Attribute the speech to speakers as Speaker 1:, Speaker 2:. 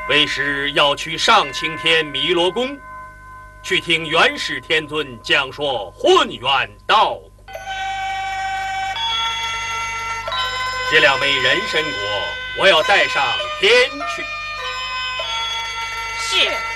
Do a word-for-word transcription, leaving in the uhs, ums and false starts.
Speaker 1: 为师要去上青天弥罗宫，去听元始天尊讲说混元道。这两枚人参果，我要带上天去。
Speaker 2: 是。